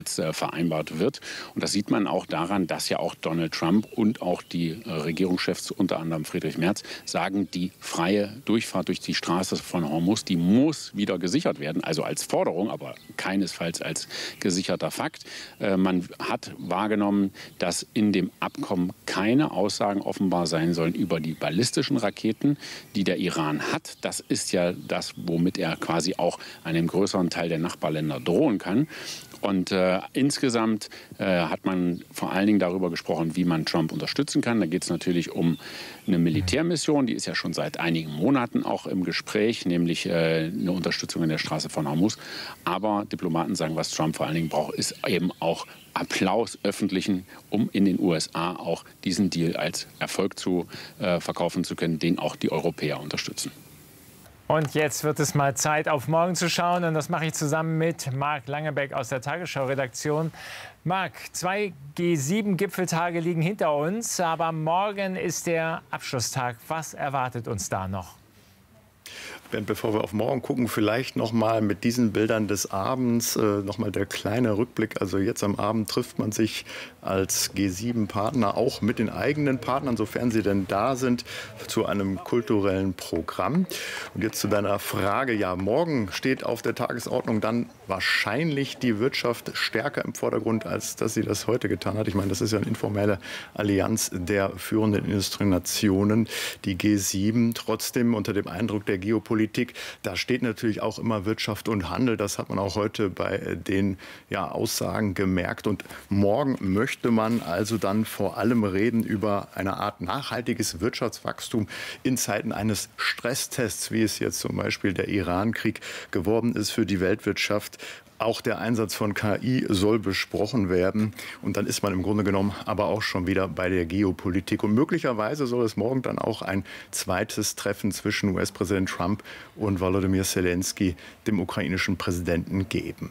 vereinbart wird. Und das sieht man auch daran, dass ja auch Donald Trump und auch die Regierungschefs, unter anderem Friedrich Merz, sagen, die freie Durchfahrt durch die Straße von Hormuz, die muss wieder gesichert werden. Also als Forderung, aber keinesfalls als gesicherter Fakt. Man hat wahrgenommen, dass in dem Abkommen keine Aussagen offenbar sein sollen über die ballistischen Raketen, die der Iran hat. Das ist ja das, womit er quasi auch einem größeren Teil der Nachbarländer drohen kann. Und insgesamt hat man vor allen Dingen darüber gesprochen, wie man Trump unterstützen kann. Da geht es natürlich um eine Militärmission, die ist ja schon seit einigen Monaten auch im Gespräch, nämlich eine Unterstützung an der Straße von Hormuz. Aber Diplomaten sagen, was Trump vor allen Dingen braucht, ist eben auch Applaus öffentlichen, um in den USA auch diesen Deal als Erfolg zu verkaufen zu können, den auch die Europäer unterstützen. Und jetzt wird es mal Zeit, auf morgen zu schauen. Und das mache ich zusammen mit Marc Langebeck aus der Tagesschau-Redaktion. Marc, 2 G7-Gipfeltage liegen hinter uns, aber morgen ist der Abschlusstag. Was erwartet uns da noch? Bevor wir auf morgen gucken, vielleicht noch mal mit diesen Bildern des Abends noch mal der kleine Rückblick. Also jetzt am Abend trifft man sich als G7-Partner auch mit den eigenen Partnern, sofern sie denn da sind, zu einem kulturellen Programm. Und jetzt zu deiner Frage. Ja, morgen steht auf der Tagesordnung dann wahrscheinlich die Wirtschaft stärker im Vordergrund, als dass sie das heute getan hat. Ich meine, das ist ja eine informelle Allianz der führenden Industrienationen, die G7. Trotzdem unter dem Eindruck der Geopolitik, da steht natürlich auch immer Wirtschaft und Handel. Das hat man auch heute bei den Aussagen gemerkt. Und morgen möchte man also dann vor allem reden über eine Art nachhaltiges Wirtschaftswachstum in Zeiten eines Stresstests, wie es jetzt zum Beispiel der Iran-Krieg geworden ist für die Weltwirtschaft. Auch der Einsatz von KI soll besprochen werden. Und dann ist man im Grunde genommen aber auch schon wieder bei der Geopolitik. Und möglicherweise soll es morgen dann auch ein zweites Treffen zwischen US-Präsident Trump und Volodymyr Zelensky, dem ukrainischen Präsidenten, geben.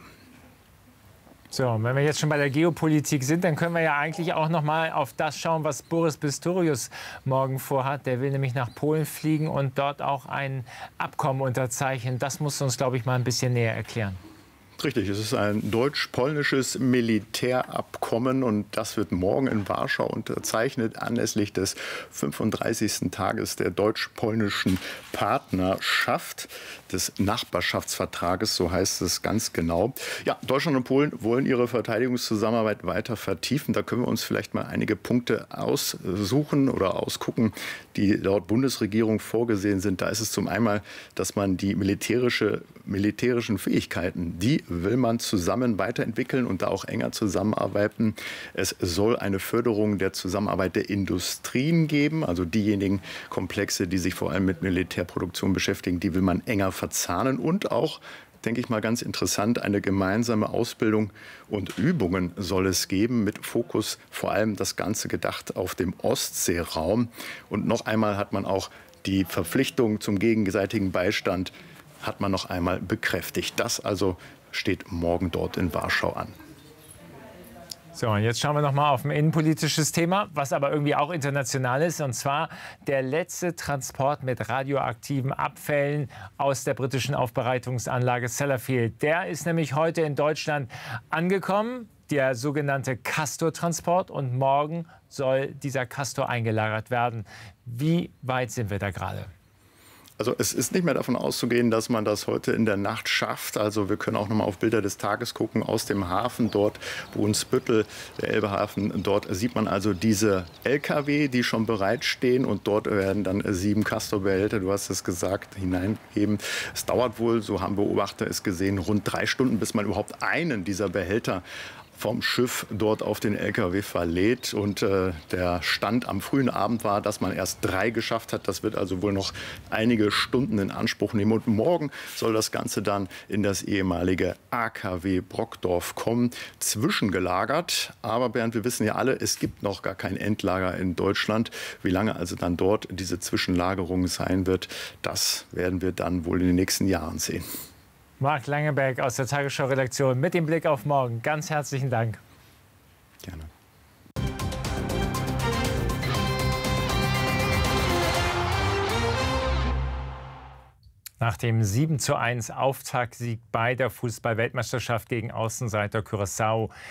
So, wenn wir jetzt schon bei der Geopolitik sind, dann können wir ja eigentlich auch noch mal auf das schauen, was Boris Pistorius morgen vorhat. Der will nämlich nach Polen fliegen und dort auch ein Abkommen unterzeichnen. Das musst du uns, glaube ich, mal ein bisschen näher erklären. Richtig, es ist ein deutsch-polnisches Militärabkommen und das wird morgen in Warschau unterzeichnet anlässlich des 35. Tages der deutsch-polnischen Partnerschaft, des Nachbarschaftsvertrages, so heißt es ganz genau. Ja, Deutschland und Polen wollen ihre Verteidigungszusammenarbeit weiter vertiefen. Da können wir uns vielleicht mal einige Punkte aussuchen oder ausgucken, die laut Bundesregierung vorgesehen sind. Da ist es zum einen, dass man die militärischen Fähigkeiten, die will man zusammen weiterentwickeln und da auch enger zusammenarbeiten. Es soll eine Förderung der Zusammenarbeit der Industrien geben, also diejenigen Komplexe, die sich vor allem mit Militärproduktion beschäftigen, die will man enger verzahnen und auch, denke ich mal, ganz interessant, eine gemeinsame Ausbildung und Übungen soll es geben, mit Fokus vor allem das Ganze gedacht auf dem Ostseeraum. Und noch einmal hat man auch die Verpflichtung zum gegenseitigen Beistand hat man noch einmal bekräftigt. Das also steht morgen dort in Warschau an. So, und jetzt schauen wir noch mal auf ein innenpolitisches Thema, was aber irgendwie auch international ist. Und zwar der letzte Transport mit radioaktiven Abfällen aus der britischen Aufbereitungsanlage Sellafield. Der ist nämlich heute in Deutschland angekommen, der sogenannte Castor-Transport. Und morgen soll dieser Castor eingelagert werden. Wie weit sind wir da gerade? Also es ist nicht mehr davon auszugehen, dass man das heute in der Nacht schafft. Also wir können auch noch mal auf Bilder des Tages gucken aus dem Hafen dort, Brunsbüttel, der Elbehafen. Dort sieht man also diese LKW, die schon bereitstehen und dort werden dann 7 Castor-Behälter, du hast es gesagt, hineingegeben. Es dauert wohl, so haben Beobachter es gesehen, rund 3 Stunden, bis man überhaupt einen dieser Behälter vom Schiff dort auf den LKW verlädt. Und der Stand am frühen Abend war, dass man erst 3 geschafft hat. Das wird also wohl noch einige Stunden in Anspruch nehmen. Und morgen soll das Ganze dann in das ehemalige AKW Brockdorf kommen, zwischengelagert. Aber Bernd, wir wissen ja alle, es gibt noch gar kein Endlager in Deutschland. Wie lange also dann dort diese Zwischenlagerung sein wird, das werden wir dann wohl in den nächsten Jahren sehen. Marc Langebeck aus der Tagesschau-Redaktion mit dem Blick auf morgen. Ganz herzlichen Dank. Gerne. Nach dem 7:1 Auftaktsieg bei der Fußball-Weltmeisterschaft gegen Außenseiter Curaçao